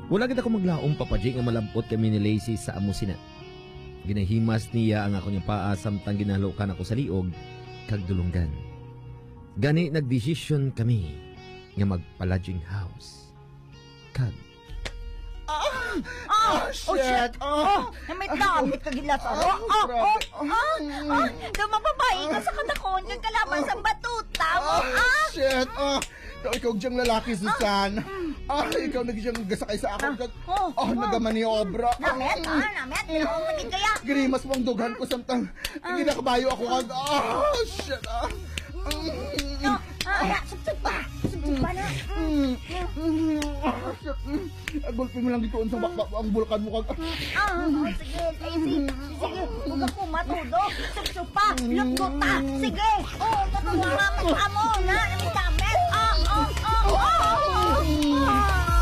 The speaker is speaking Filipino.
Wala gid ako maglaom papadjing nga malabot kami ni Lacey sa amo sina. Ginahimas niya ang ako niya paa samtang ginahalukan ako sa liog kag dulunggan. Gani nagdesisyon kami nga magpa-lodging house. Kag shit! May damit ka gila sa mababae ka sa kanakon kang kalaban sa batuta mo, Shit! Ikaw diyang lalaki, Susan. Ikaw nagsiyang gasakay sa akin. Nagamaniobra. Namet? Tinawag mo din kaya? Grimas mong dughan ko samtang hindi nakabayo ako kag... shit! Subsub pa na. Gulpin mo lang dito sa ang bulkan mo kag... Sige, Lacey. Sige, huwag ako matudo. Subsub pa, lunggot pa. Sige, matuwa nga mo na. Damit.